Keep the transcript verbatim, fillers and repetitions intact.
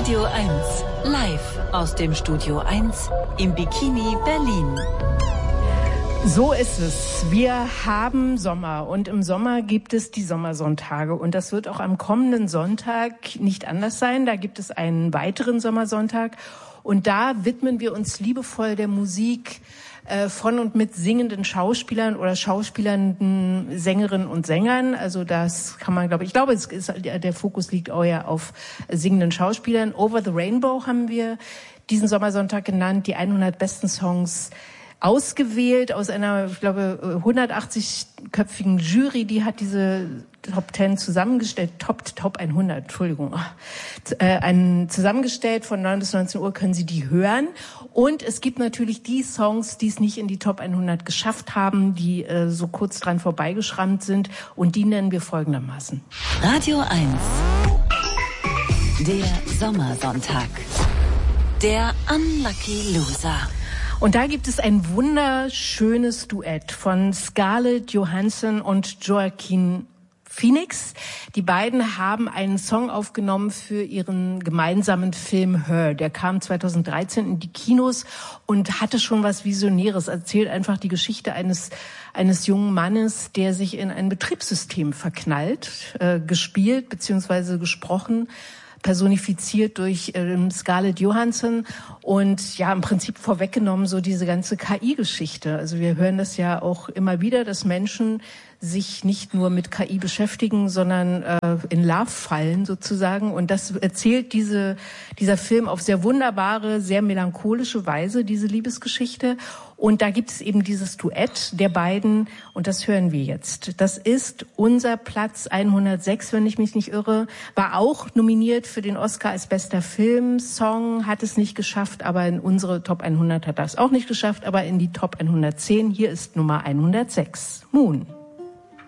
Radio eins, live aus dem Studio eins im Bikini Berlin. So ist es. Wir haben Sommer und im Sommer gibt es die Sommersonntage und das wird auch am kommenden Sonntag nicht anders sein. Da gibt es einen weiteren Sommersonntag und da widmen wir uns liebevoll der Musik äh, von und mit singenden Schauspielern oder schauspielernden Sängerinnen und Sängern. Also das kann man, glaube ich, ich glaube, es ist, der Fokus liegt auch ja auf singenden Schauspielern. Over the Rainbow haben wir diesen Sommersonntag genannt, die hundert besten Songs ausgewählt aus einer, ich glaube, hundertachtzig-köpfigen Jury, die hat diese Top zehn zusammengestellt, Top, Top hundert, Entschuldigung, äh, einen zusammengestellt, von neun bis neunzehn Uhr können Sie die hören. Und es gibt natürlich die Songs, die es nicht in die Top hundert geschafft haben, die äh, so kurz dran vorbeigeschrammt sind, und die nennen wir folgendermaßen. Radio eins, der Sommersonntag, der Unlucky Loser. Und da gibt es ein wunderschönes Duett von Scarlett Johansson und Joaquin Phoenix. Die beiden haben einen Song aufgenommen für ihren gemeinsamen Film Her. Der kam zweitausenddreizehn in die Kinos und hatte schon was Visionäres. Erzählt einfach die Geschichte eines eines jungen Mannes, der sich in ein Betriebssystem verknallt, äh, gespielt bzw. gesprochen, personifiziert durch ähm, Scarlett Johansson und ja, im Prinzip vorweggenommen so diese ganze K I-Geschichte. Also wir hören das ja auch immer wieder, dass Menschen sich nicht nur mit K I beschäftigen, sondern äh, in Love fallen sozusagen. Und das erzählt diese, dieser Film auf sehr wunderbare, sehr melancholische Weise, diese Liebesgeschichte. Und da gibt es eben dieses Duett der beiden und das hören wir jetzt. Das ist unser Platz hundertsechs, wenn ich mich nicht irre, war auch nominiert für den Oscar als bester Film. Song hat es nicht geschafft, aber in unsere Top hundert hat das auch nicht geschafft, aber in die Top hundertzehn. Hier ist Nummer hundertsechs, Moon.